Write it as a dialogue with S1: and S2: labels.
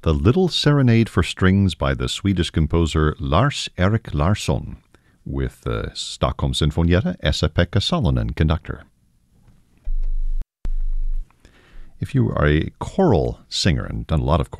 S1: The Little Serenade for Strings by the Swedish composer Lars-Erik Larsson, with Stockholm Sinfonietta, Esa-Pekka Salonen, conductor. If you are a choral singer and done a lot of